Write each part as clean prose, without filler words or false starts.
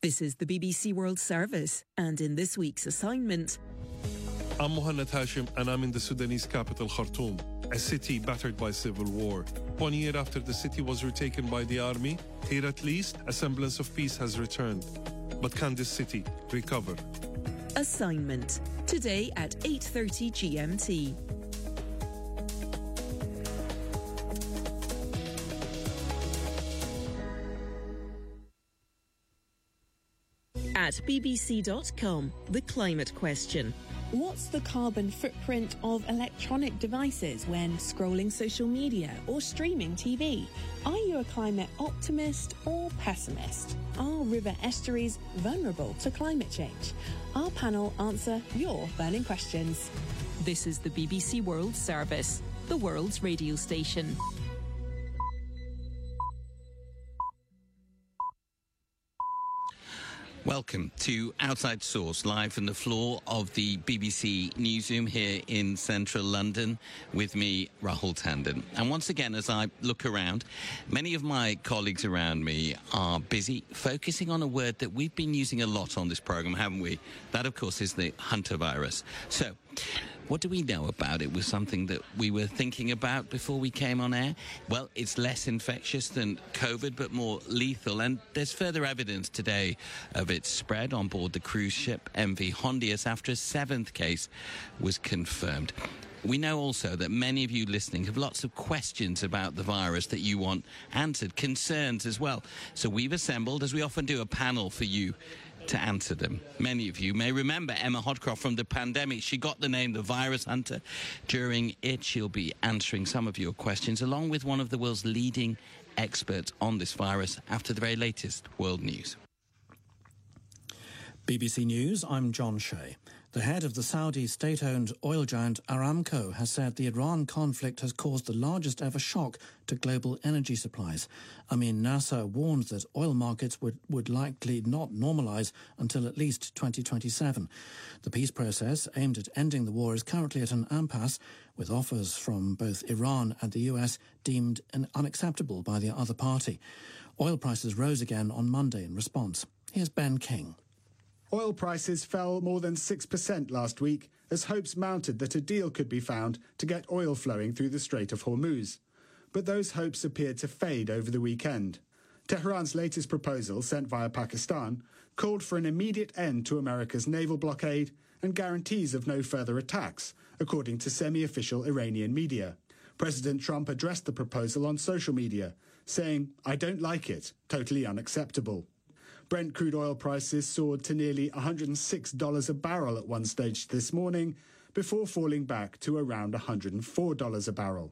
This is the BBC World Service, and in this week's assignment... I'm Mohanad Hashim, and I'm in the Sudanese capital, Khartoum, a city battered by civil war. 1 year after the city was retaken by the army, here at least, a semblance of peace has returned. But can this city recover? Assignment, today at 8:30 GMT. At bbc.com, the climate question. What's the carbon footprint of electronic devices when scrolling social media or streaming TV? Are you a climate optimist or pessimist? Are river estuaries vulnerable to climate change? Our panel answer your burning questions. This is the BBC World Service, the world's radio station. Welcome to Outside Source, live from the floor of the BBC Newsroom here in central London, with me, Rahul Tandon. And once again, as I look around, many of my colleagues around me are busy focusing on a word that we've been using a lot on this programme, haven't we? That, of course, is the Hunter virus. So, what do we know about it? Was something that we were thinking about before we came on air? Well, it's less infectious than COVID, but more lethal. And there's further evidence today of its spread on board the cruise ship MV Hondius after a 7th case was confirmed. We know also that many of you listening have lots of questions about the virus that you want answered, concerns as well. So we've assembled, as we often do, a panel for you to answer them. Many of you may remember Emma Hodcroft from the pandemic. She got the name the Virus Hunter. During it, she'll be answering some of your questions, along with one of the world's leading experts on this virus after the very latest world news. BBC News, I'm John Shea. The head of the Saudi state-owned oil giant Aramco has said the Iran conflict has caused the largest ever shock to global energy supplies. Amin Nasser warned that oil markets would likely not normalise until at least 2027. The peace process aimed at ending the war is currently at an impasse, with offers from both Iran and the US deemed unacceptable by the other party. Oil prices rose again on Monday in response. Here's Ben King. Oil prices fell more than 6% last week as hopes mounted that a deal could be found to get oil flowing through the Strait of Hormuz. But those hopes appeared to fade over the weekend. Tehran's latest proposal, sent via Pakistan, called for an immediate end to America's naval blockade and guarantees of no further attacks, according to semi-official Iranian media. President Trump addressed the proposal on social media, saying, "I don't like it, totally unacceptable." Brent crude oil prices soared to nearly $106 a barrel at one stage this morning, before falling back to around $104 a barrel.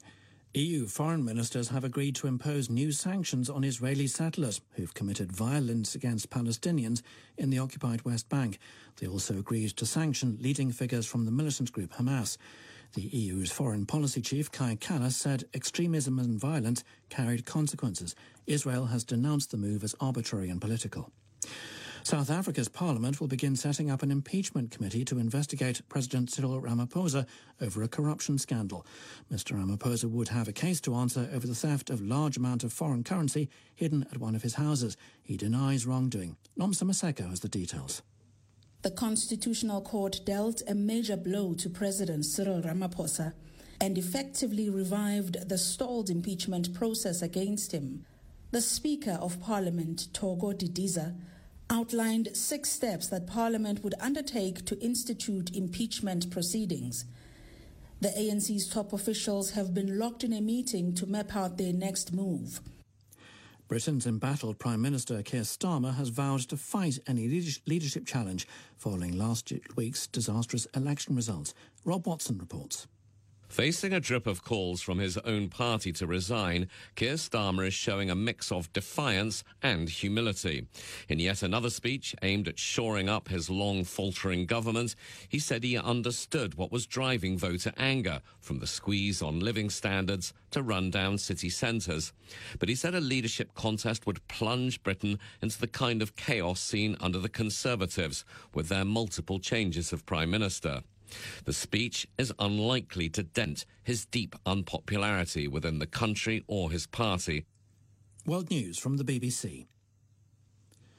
EU foreign ministers have agreed to impose new sanctions on Israeli settlers who've committed violence against Palestinians in the occupied West Bank. They also agreed to sanction leading figures from the militant group Hamas. The EU's foreign policy chief, Kaja Kallas, said extremism and violence carried consequences. Israel has denounced the move as arbitrary and political. South Africa's parliament will begin setting up an impeachment committee to investigate President Cyril Ramaphosa over a corruption scandal. Mr. Ramaphosa would have a case to answer over the theft of large amount of foreign currency hidden at one of his houses. He denies wrongdoing. Nomsa Maseko has the details. The Constitutional Court dealt a major blow to President Cyril Ramaphosa and effectively revived the stalled impeachment process against him. The Speaker of Parliament, Togo Didiza, outlined 6 steps that Parliament would undertake to institute impeachment proceedings. The ANC's top officials have been locked in a meeting to map out their next move. Britain's embattled Prime Minister Keir Starmer has vowed to fight any leadership challenge following last week's disastrous election results. Rob Watson reports. Facing a drip of calls from his own party to resign, Keir Starmer is showing a mix of defiance and humility. In yet another speech aimed at shoring up his long faltering government, he said he understood what was driving voter anger, from the squeeze on living standards to run-down city centres. But he said a leadership contest would plunge Britain into the kind of chaos seen under the Conservatives, with their multiple changes of Prime Minister. The speech is unlikely to dent his deep unpopularity within the country or his party. World News from the BBC.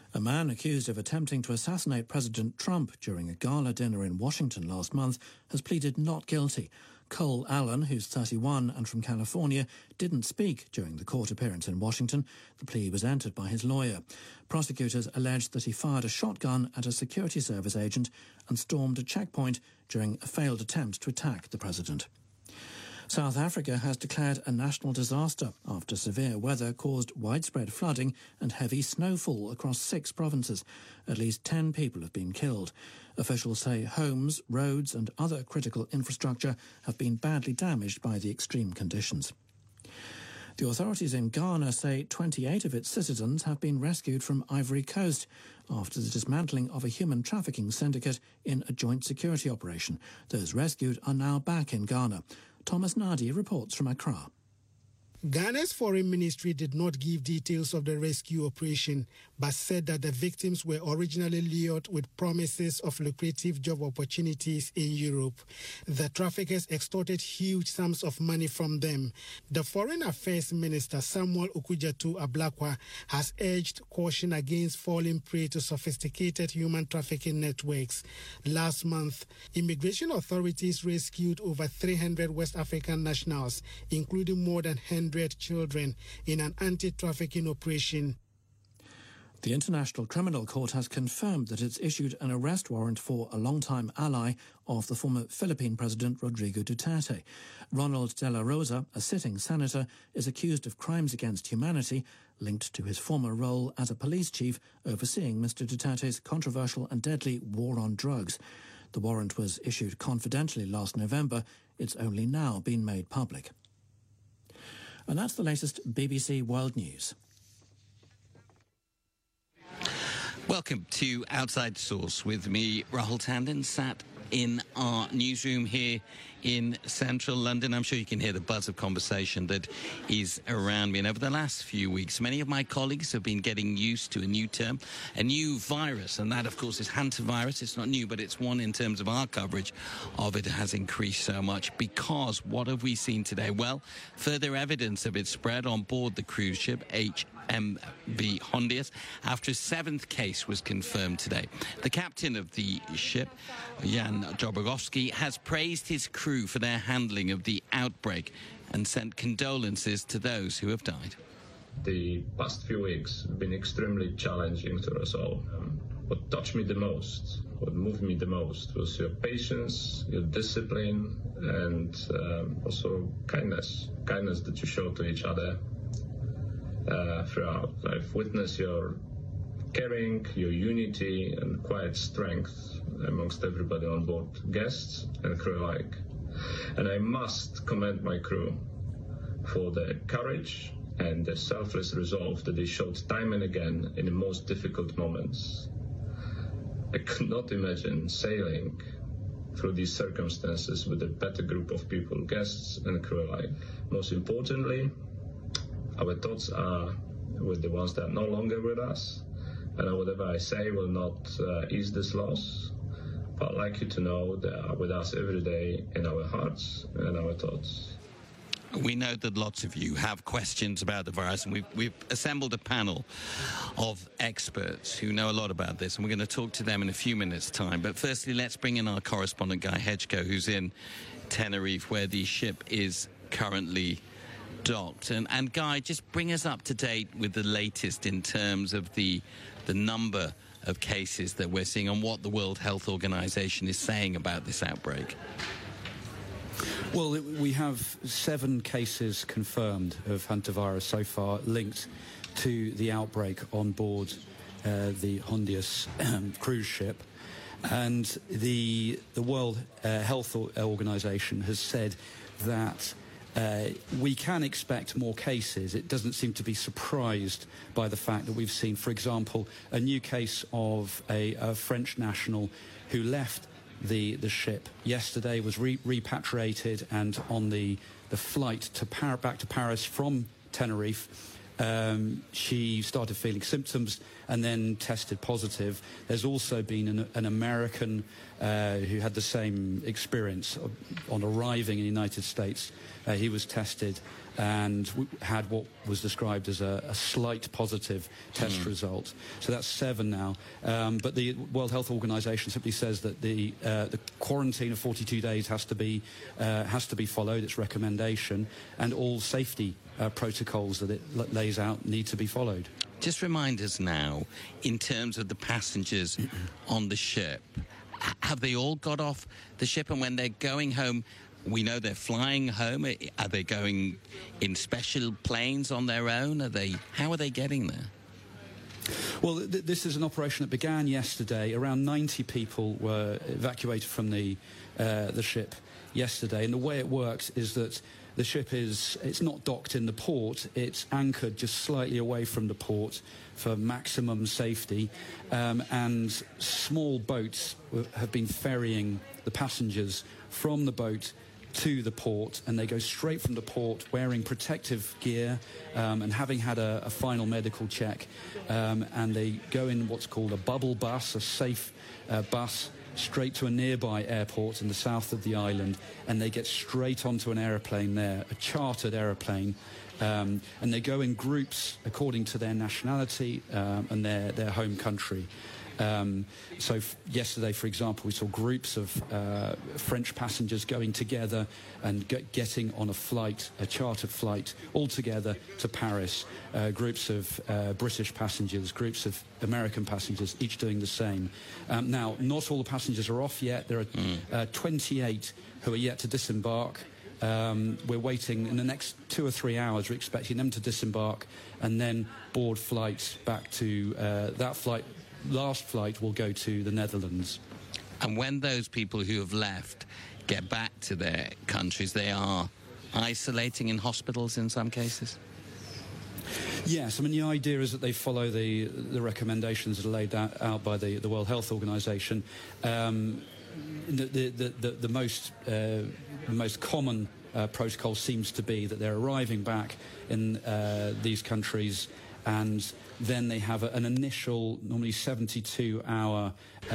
A man accused of attempting to assassinate President Trump during a gala dinner in Washington last month has pleaded not guilty. Cole Allen, who's 31 and from California, didn't speak during the court appearance in Washington. The plea was entered by his lawyer. Prosecutors alleged that he fired a shotgun at a security service agent and stormed a checkpoint during a failed attempt to attack the president. South Africa has declared a national disaster after severe weather caused widespread flooding and heavy snowfall across 6 provinces. At least 10 people have been killed. Officials say homes, roads and other critical infrastructure have been badly damaged by the extreme conditions. The authorities in Ghana say 28 of its citizens have been rescued from Ivory Coast after the dismantling of a human trafficking syndicate in a joint security operation. Those rescued are now back in Ghana. Thomas Nadi reports from Accra. Ghana's foreign ministry did not give details of the rescue operation, but said that the victims were originally lured with promises of lucrative job opportunities in Europe. The traffickers extorted huge sums of money from them. The Foreign Affairs Minister, Samuel Okudzeto Ablakwa, has urged caution against falling prey to sophisticated human trafficking networks. Last month, immigration authorities rescued over 300 West African nationals, including more than 100 children, in an anti-trafficking operation. The International Criminal Court has confirmed that it's issued an arrest warrant for a longtime ally of the former Philippine President Rodrigo Duterte. Ronald De La Rosa, a sitting senator, is accused of crimes against humanity linked to his former role as a police chief overseeing Mr. Duterte's controversial and deadly war on drugs. The warrant was issued confidentially last November. It's only now been made public. And that's the latest BBC World News. Welcome to Outside Source with me, Rahul Tandon, sat in our newsroom here in central London. I'm sure you can hear the buzz of conversation that is around me. And over the last few weeks, many of my colleagues have been getting used to a new term, a new virus. And that, of course, is hantavirus. It's not new, but it's one in terms of our coverage of it has increased so much. Because what have we seen today? Well, further evidence of its spread on board the cruise ship HMV Hondius after a 7th case was confirmed today. The captain of the ship, Jan Joborowski, has praised his crew for their handling of the outbreak and sent condolences to those who have died. The past few weeks have been extremely challenging to us all. What touched me the most, what moved me the most, was your patience, your discipline, and also kindness that you show to each other throughout. I've witnessed your caring, your unity, and quiet strength amongst everybody on board, guests and crew alike. And I must commend my crew for their courage and the selfless resolve that they showed time and again in the most difficult moments. I could not imagine sailing through these circumstances with a better group of people, guests and crew alike. Most importantly, our thoughts are with the ones that are no longer with us, and whatever I say will not ease this loss. But I'd like you to know they are with us every day in our hearts and our thoughts. We know that lots of you have questions about the virus, and we've assembled a panel of experts who know a lot about this, and we're going to talk to them in a few minutes' time. But firstly, let's bring in our correspondent, Guy Hedgecoe, who's in Tenerife, where the ship is currently docked. And Guy, just bring us up to date with the latest in terms of the number of cases that we're seeing and what the World Health Organization is saying about this outbreak. Well, we have 7 cases confirmed of hantavirus so far linked to the outbreak on board the Hondius cruise ship. And the World Health Organization has said that we can expect more cases. It doesn't seem to be surprised by the fact that we've seen, for example, a new case of a French national who left the ship yesterday, was repatriated, and on the flight back to Paris from Tenerife, she started feeling symptoms and then tested positive. There's also been an American who had the same experience on arriving in the United States. He was tested and had what was described as a slight positive test result. So that's 7 now. But the World Health Organization simply says that the quarantine of 42 days has to be followed, its recommendation, and all safety protocols that it lays out need to be followed. Just remind us now, in terms of the passengers on the ship, have they all got off the ship, and when they're going home, we know they're flying home. Are they going in special planes on their own? How are they getting there? Well, this is an operation that began yesterday. Around 90 people were evacuated from the ship yesterday. And the way it works is that the ship it's not docked in the port. It's anchored just slightly away from the port for maximum safety. And small boats have been ferrying the passengers from the boat to the port, and they go straight from the port wearing protective gear and having had a final medical check, and they go in what's called a bubble bus, a safe bus, straight to a nearby airport in the south of the island, and they get straight onto an aeroplane there, a chartered aeroplane, and they go in groups according to their nationality and their home country. So yesterday, for example, we saw groups of French passengers going together and getting on a chartered flight all together to Paris. Groups of British passengers, groups of American passengers, each doing the same. Now, not all the passengers are off yet. There are 28 who are yet to disembark. We're waiting in the next 2 or 3 hours. We're expecting them to disembark and then board flights back to that flight. Last flight will go to the Netherlands. And when those people who have left get back to their countries, they are isolating in hospitals in some cases? Yes, I mean, the idea is that they follow the recommendations that are laid out by the World Health Organization. The most common protocol seems to be that they're arriving back in these countries, and then they have an initial, normally 72-hour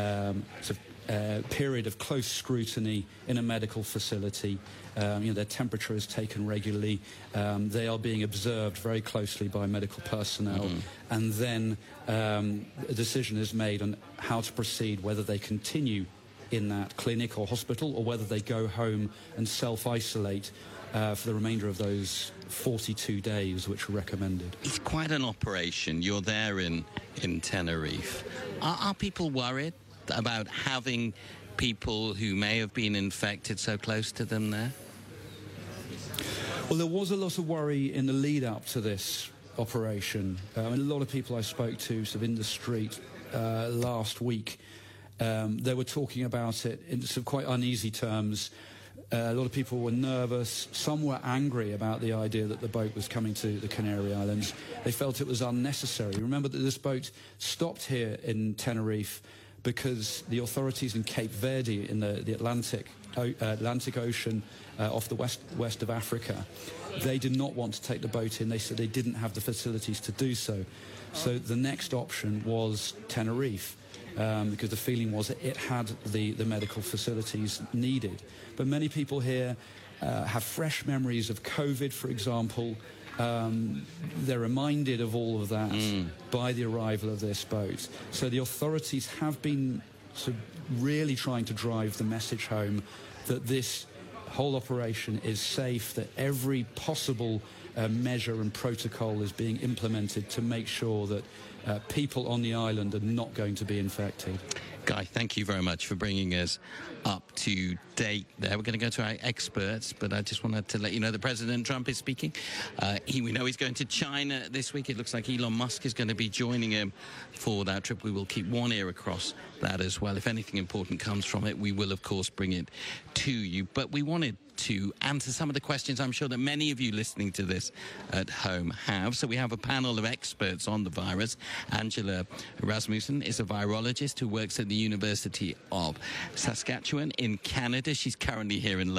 period of close scrutiny in a medical facility. Their temperature is taken regularly. They are being observed very closely by medical personnel. And then a decision is made on how to proceed, whether they continue in that clinic or hospital or whether they go home and self-isolate for the remainder of those 42 days which are recommended. It's quite an operation. You're there in Tenerife. Are people worried about having people who may have been infected so close to them there? Well, there was a lot of worry in the lead up to this operation. A lot of people I spoke to sort of in the street last week, they were talking about it in some quite uneasy terms. A lot of people were nervous. Some were angry about the idea that the boat was coming to the Canary Islands. They felt it was unnecessary. Remember that this boat stopped here in Tenerife because the authorities in Cape Verde in the Atlantic Ocean off the west of Africa, they did not want to take the boat in. They said they didn't have the facilities to do so. So the next option was Tenerife. Because the feeling was that it had the medical facilities needed. But many people here have fresh memories of COVID, for example. They're reminded of all of that by the arrival of this boat. So the authorities have been sort of really trying to drive the message home that this whole operation is safe, that every possible measure and protocol is being implemented to make sure that people on the island are not going to be infected. Guy, thank you very much for bringing us up to date there. We're going to go to our experts, but I just wanted to let you know that President Trump is speaking. We know he's going to China this week. It looks like Elon Musk is going to be joining him for that trip. We will keep one ear across that as well. If anything important comes from it, we will, of course, bring it to you. But we wanted to answer some of the questions I'm sure that many of you listening to this at home have. So we have a panel of experts on the virus. Angela Rasmussen is a virologist who works at the University of Saskatchewan in Canada. She's currently here in London.